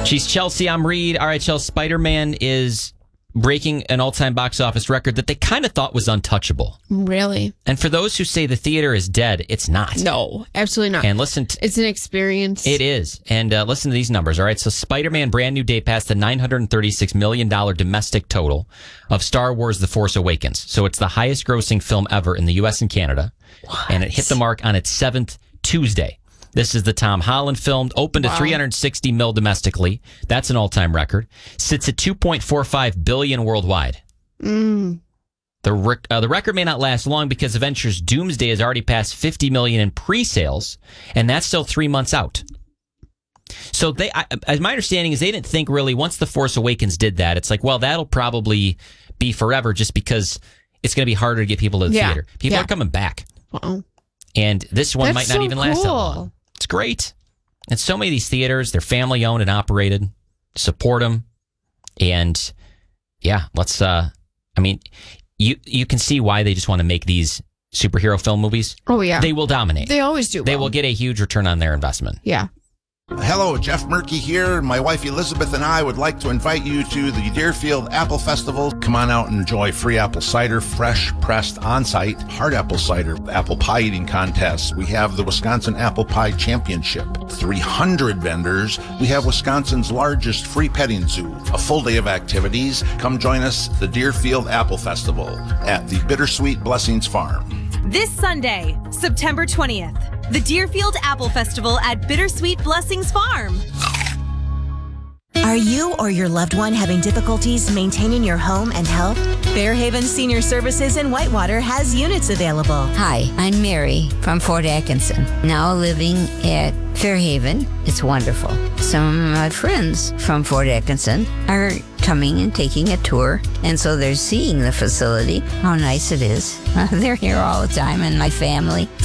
She's Chelsea. I'm Reed. All right, Chelsea, Spider-Man is breaking an all-time box office record that they kind of thought was untouchable. Really? And for those who say the theater is dead, it's not. No, absolutely not. And listen, it's an experience. It is. And listen to these numbers. All right, so Spider-Man Brand New Day passed the $936 million domestic total of Star Wars The Force Awakens. So it's the highest grossing film ever in the U.S. and Canada. What? And it hit the mark on its 7th Tuesday. This is the Tom Holland film, opened to $360 million domestically. That's an all-time record. Sits at $2.45 billion worldwide. The record may not last long because Avengers Doomsday has already passed $50 million in pre-sales, and that's still 3 months out. So as my understanding is, they didn't think really once The Force Awakens did that, it's like, well, that'll probably be forever just because it's going to be harder to get people to the theater. People are coming back. Wow. And this one might not even last that cool. long. It's great. And so many of these theaters, they're family owned and operated. Support them. And yeah, let's, you can see why they just want to make these superhero film movies. Oh, yeah. They will dominate. They always do. They will get a huge return on their investment. Yeah. Hello, Jeff Murky here. My wife Elizabeth and I would like to invite you to the Deerfield Apple Festival. Come on out and enjoy free apple cider, fresh pressed on-site, hard apple cider, apple pie eating contests. We have the Wisconsin Apple Pie Championship, 300 vendors. We have Wisconsin's largest free petting zoo, a full day of activities. Come join us at the Deerfield Apple Festival at the Bittersweet Blessings Farm. This Sunday, September 20th, the Deerfield Apple Festival at Bittersweet Blessings Farm. Are you or your loved one having difficulties maintaining your home and health? Fairhaven Senior Services in Whitewater has units available. Hi, I'm Mary from Fort Atkinson, now living at Fairhaven. It's wonderful. Some of my friends from Fort Atkinson are coming and taking a tour, and so they're seeing the facility, how nice it is. They're here all the time, and my family.